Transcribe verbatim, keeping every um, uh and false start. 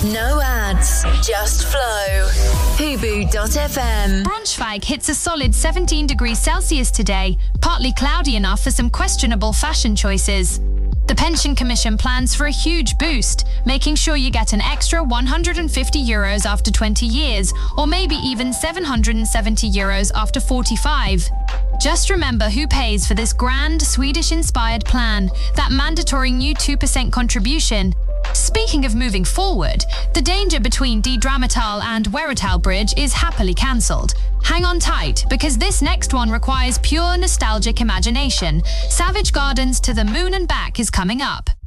No ads, just flow. Hubu dot f m. Braunschweig hits a solid seventeen degrees Celsius today, partly cloudy enough for some questionable fashion choices. The Pension Commission plans for a huge boost, making sure you get an extra one hundred fifty euros after twenty years, or maybe even seven hundred seventy euros after forty-five. Just remember who pays for this grand Swedish-inspired plan, that mandatory new two percent contribution. Speaking of moving forward, the danger between Die Dramatal and Werratal Bridge is happily cancelled. Hang on tight, because this next one requires pure nostalgic imagination. Savage Gardens to the Moon and Back is coming up.